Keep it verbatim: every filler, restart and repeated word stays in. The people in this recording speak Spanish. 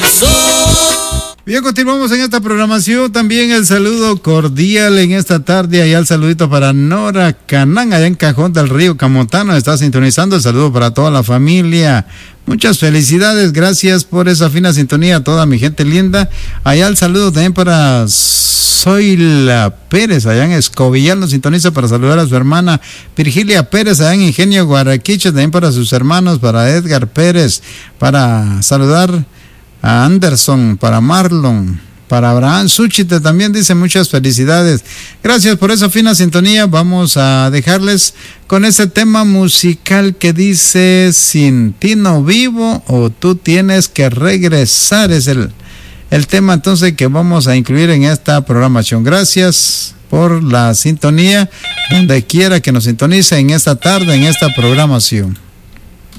Bien, continuamos en esta programación. También el saludo cordial en esta tarde. Allá el saludito para Nora Canán, allá en Cajón del Río Camotano. Está sintonizando. El saludo para toda la familia. Muchas felicidades. Gracias por esa fina sintonía a toda mi gente linda. Allá el saludo también para Zoila Pérez, allá en Escobillal. Nos sintoniza para saludar a su hermana Virgilia Pérez, allá en Ingenio Guaraquiche. También para sus hermanos, para Edgar Pérez. Para saludar a Anderson, para Marlon, para Abraham Suchite también dice muchas felicidades. Gracias por esa fina sintonía. Vamos a dejarles con ese tema musical que dice Sin ti no vivo o Tú tienes que regresar. Es el, el tema entonces que vamos a incluir en esta programación. Gracias por la sintonía, donde quiera que nos sintonice en esta tarde, en esta programación.